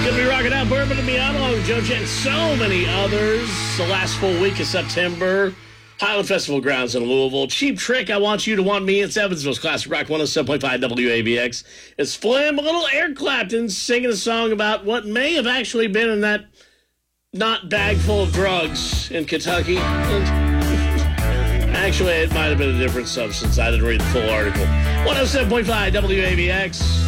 Gonna be rocking out Bourbon and Beyond along with Joe Jet and so many others. The last full week of September. Highland Festival grounds in Louisville. Cheap Trick, I Want You to Want Me. It's Evansville's Classic Rock 107.5 WAVX. It's Flim, a little Eric Clapton singing a song about what may have actually been in that not bag full of drugs in Kentucky. Actually, it might have been a different substance. I didn't read the full article. 107.5 WAVX.